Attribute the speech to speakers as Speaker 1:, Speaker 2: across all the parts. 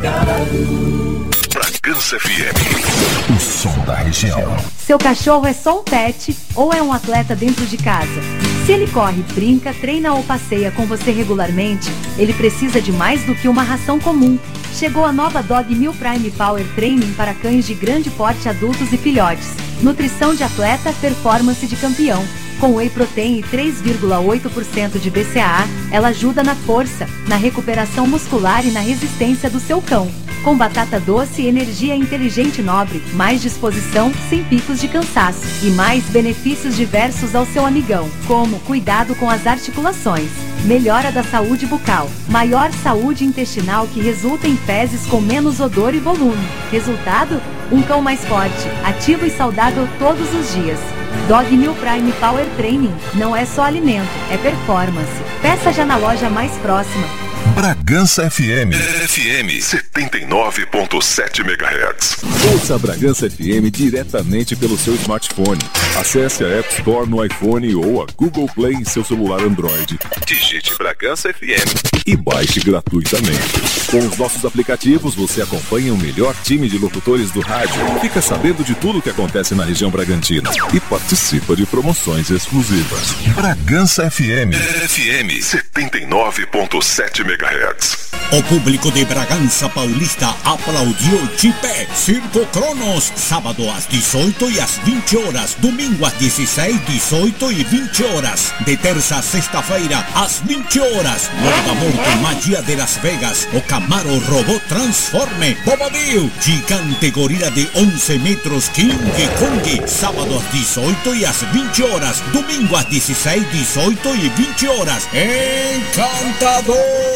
Speaker 1: Bragança FM, o som da região.
Speaker 2: Seu cachorro é só um pet ou é um atleta dentro de casa? Se ele corre, brinca, treina ou passeia com você regularmente, ele precisa de mais do que uma ração comum. Chegou a nova Dog Meal Prime Power Training para cães de grande porte, adultos e filhotes. Nutrição de atleta, performance de campeão. Com whey protein e 3,8% de BCAA, ela ajuda na força, na recuperação muscular e na resistência do seu cão. Com batata doce, energia inteligente e nobre, mais disposição, sem picos de cansaço e mais benefícios diversos ao seu amigão, como cuidado com as articulações, melhora da saúde bucal, maior saúde intestinal que resulta em fezes com menos odor e volume. Resultado? Um cão mais forte, ativo e saudável todos os dias. Dog Meal Prime Power Training não é só alimento, é performance. Peça já na loja mais próxima.
Speaker 1: Bragança FM. FM 79.7 MHz.
Speaker 3: Ouça a Bragança FM diretamente pelo seu smartphone. Acesse a App Store no iPhone ou a Google Play em seu celular Android.
Speaker 1: Digite Bragança FM
Speaker 3: e baixe gratuitamente. Com os nossos aplicativos, você acompanha o melhor time de locutores do rádio, fica sabendo de tudo o que acontece na região Bragantina e participa de promoções exclusivas.
Speaker 1: Bragança FM. FM 79.7 MHz.
Speaker 4: O público de Bragança Paulista aplaudiu de pé Circo Cronos, sábado às 18 e às 20 horas, domingo às 16, 18 e 20 horas, de terça a sexta-feira às 20 horas, Hora da Morte, Magia de Las Vegas, o Camaro Robô Transforme, Bobadil, gigante gorila de 11 metros, King Kong, sábado às 18 e às 20 horas, domingo às 16, 18 e 20 horas, Encantador!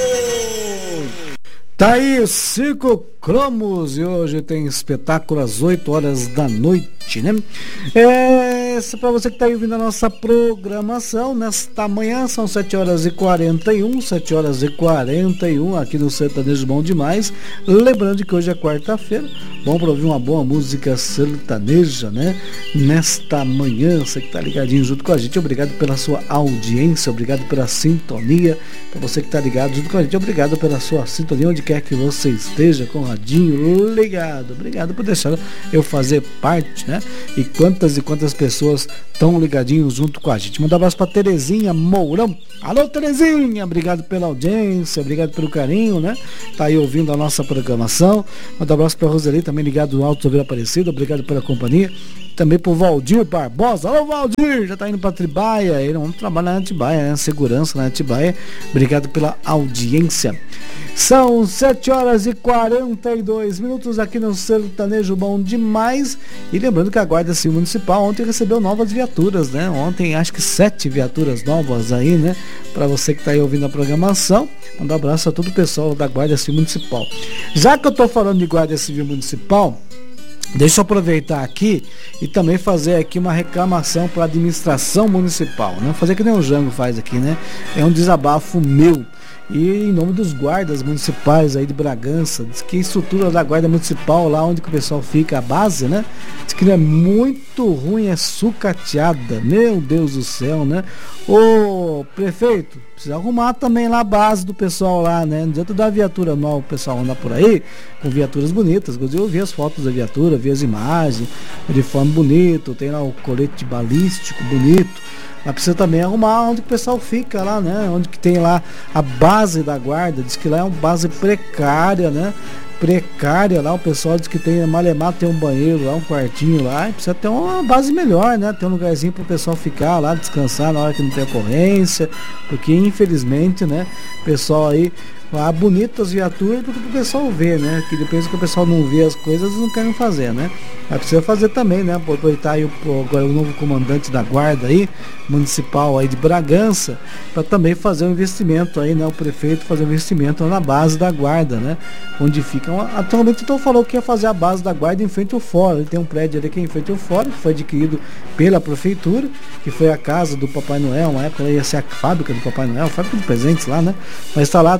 Speaker 5: Tá aí o Circo Cromos e hoje tem espetáculo às 8 horas da noite, né? Para você que tá aí ouvindo a nossa programação, nesta manhã são 7 horas e 41 aqui no Sertanejo Bom Demais. Lembrando que hoje é quarta-feira, bom para ouvir uma boa música sertaneja, né? Nesta manhã, você que tá ligadinho junto com a gente, obrigado pela sua audiência, obrigado pela sintonia. Para você que tá ligado junto com a gente, obrigado pela sua sintonia, onde quer que você esteja, com o radinho ligado. Obrigado por deixar eu fazer parte, né? E quantas pessoas estão ligadinhos junto com a gente. Manda um abraço para Terezinha Mourão. Alô, Terezinha, obrigado pela audiência, obrigado pelo carinho, né? Tá aí ouvindo a nossa programação. Manda um abraço para Roseli, também ligado no Alto Vila Aparecida, obrigado pela companhia. Também pro Valdir Barbosa. Alô, Valdir, já tá indo pra Atibaia. Ele vamos trabalhar na Atibaia, né? Segurança na Atibaia. Obrigado pela audiência. São 7 horas e 42 minutos aqui no Sertanejo Bom Demais. E lembrando que a Guarda Civil Municipal ontem recebeu novas viaturas, né? Ontem acho que 7 viaturas novas aí, né? Para você que tá aí ouvindo a programação, mandar um abraço a todo o pessoal da Guarda Civil Municipal. Já que eu tô falando de Guarda Civil Municipal, deixa eu aproveitar aqui e também fazer aqui uma reclamação para a administração municipal, né? Fazer que nem o Jango faz aqui, né? É um desabafo meu. E em nome dos guardas municipais aí de Bragança, diz que a estrutura da guarda municipal, lá onde que o pessoal fica, a base, né? Diz que é muito ruim, é sucateada. Meu Deus do céu, né? Ô prefeito, precisa arrumar também lá a base do pessoal lá, né? Não adianta dar viatura nova, o pessoal anda por aí com viaturas bonitas. Eu vi as fotos da viatura, vi as imagens, uniforme bonito, tem lá o colete balístico bonito. Mas precisa também arrumar onde que o pessoal fica lá, né? Onde que tem lá a base da guarda. Diz que lá é uma base precária, né? Precária lá, o pessoal diz que tem malemar, tem um banheiro lá, um quartinho lá. E precisa ter uma base melhor, né? Ter um lugarzinho para o pessoal ficar lá, descansar na hora que não tem ocorrência. Porque infelizmente, né? O pessoal aí bonitas viaturas para o pessoal ver, né? Que depois que o pessoal não vê as coisas, não querem fazer, né? Mas precisa fazer também, né? Aproveitar aí agora o novo comandante da guarda aí, municipal aí de Bragança, para também fazer um investimento aí, né? O prefeito fazer um investimento na base da guarda, né? Onde fica, atualmente então falou que ia fazer a base da guarda em frente ao fórum. Ele tem um prédio ali que é em frente ao fórum, que foi adquirido pela prefeitura, que foi a casa do Papai Noel, uma época ia ser a fábrica do Papai Noel, a fábrica de presentes lá, né? Mas está lá, estão mexendo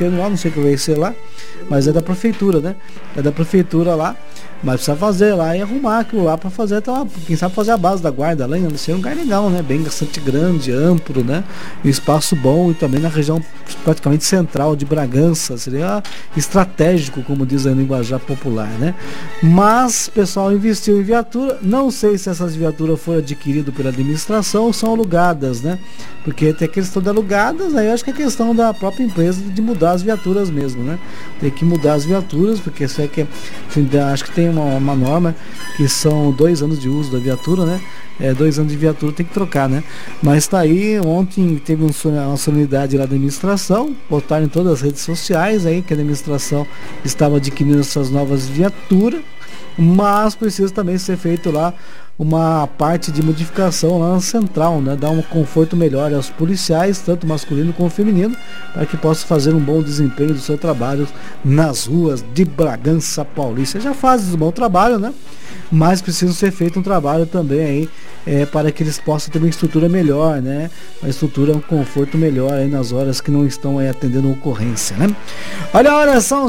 Speaker 5: governo lá, não sei o que vai ser lá, mas é da prefeitura, né? É da prefeitura lá, mas precisa fazer lá e arrumar aquilo lá para fazer até lá, quem sabe fazer a base da guarda lá, não sei, um lugar legal, né? Bem bastante grande, amplo, né? Um espaço bom e também na região praticamente central de Bragança, seria estratégico, como diz a linguajar popular, né? Mas o pessoal investiu em viatura, não sei se essas viaturas foram adquiridas pela administração ou são alugadas, né? Porque tem a questão de alugadas, aí eu acho que é questão da própria empresa de mudar as viaturas mesmo, né? Tem que mudar as viaturas, porque isso é que acho que tem uma norma que são 2 anos de uso da viatura, né? 2 anos de viatura tem que trocar, né? Mas tá aí, ontem teve uma solenidade lá da administração, botaram em todas as redes sociais aí que a administração estava adquirindo essas novas viaturas, mas precisa também ser feito lá uma parte de modificação lá na central, né? Dar um conforto melhor aos policiais, tanto masculino como feminino, para que possa fazer um bom desempenho do seu trabalho nas ruas de Bragança Paulista. Já fazem um bom trabalho, né? Mas precisa ser feito um trabalho também aí para que eles possam ter uma estrutura melhor, né? Uma estrutura, um conforto melhor aí nas horas que não estão aí atendendo ocorrência, né? Olha a hora, são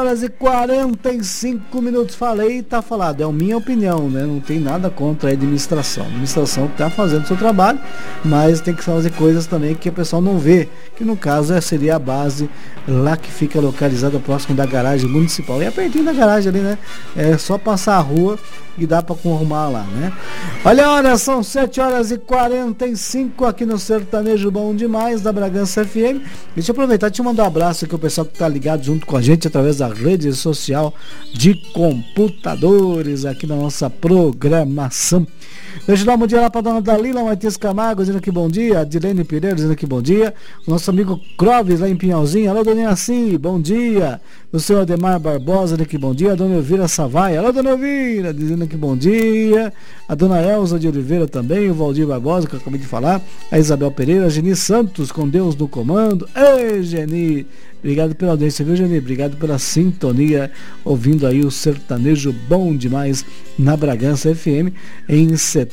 Speaker 5: 7h45, falei, tá falado, é a minha opinião, né? Não tem nada contra a administração. A administração está fazendo o seu trabalho, mas tem que fazer coisas também que o pessoal não vê, que no caso seria a base lá que fica localizada próximo da garagem municipal. E é pertinho da garagem ali, né? É só passar a rua e dá para arrumar lá, né? Olha a hora, são 7h45 aqui no Sertanejo Bom Demais da Bragança FM. Deixa eu aproveitar e te mandar um abraço aqui o pessoal que tá ligado junto com a gente através da rede social de computadores aqui na nossa programação. Deixa eu dar um bom dia lá para a dona Dalila Matias Camargo, dizendo aqui bom dia. Adilene Pereira dizendo aqui bom dia. O nosso amigo Clóvis lá em Pinhalzinho. Alô, dona Assim, bom dia. O senhor Ademar Barbosa dizendo aqui bom dia. A dona Elvira Savaia. Alô, dona Elvira, dizendo aqui bom dia. A dona Elza de Oliveira também. O Valdir Barbosa, que eu acabei de falar. A Isabel Pereira. A Geni Santos, com Deus no comando. Ei, Geni. Obrigado pela audiência, viu, Geni? Obrigado pela sintonia, ouvindo aí o Sertanejo Bom Demais na Bragança FM em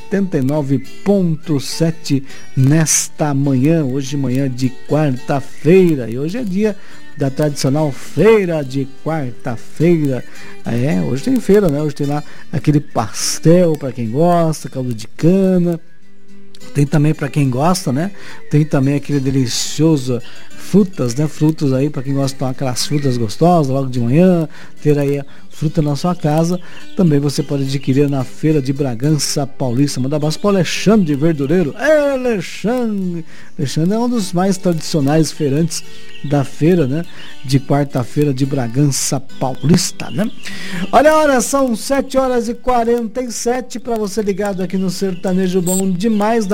Speaker 5: 79.7 nesta manhã, hoje manhã de quarta-feira, e hoje é dia da tradicional feira de quarta-feira. Hoje tem feira, né? Hoje tem lá aquele pastel para quem gosta, caldo de cana. Tem também para quem gosta, né? Tem também aquele delicioso frutas, né? Frutas aí para quem gosta de tomar aquelas frutas gostosas logo de manhã, ter aí a fruta na sua casa. Também você pode adquirir na feira de Bragança Paulista. Manda abraço para o Alexandre Verdureiro. Alexandre é um dos mais tradicionais feirantes da feira, né? De quarta-feira de Bragança Paulista, né? Olha a hora, são 7h47 para você ligado aqui no Sertanejo Bom Demais da